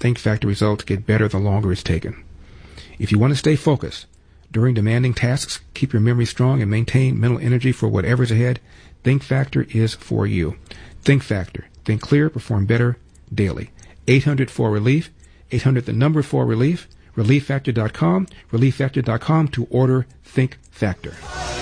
Think Factor results get better the longer it's taken. If you want to stay focused during demanding tasks, keep your memory strong, and maintain mental energy for whatever's ahead, Think Factor is for you. Think Factor. Think clear, perform better daily. 800-4RELIEF, 800 the number 4RELIEF, ReliefFactor.com, ReliefFactor.com to order Think Factor.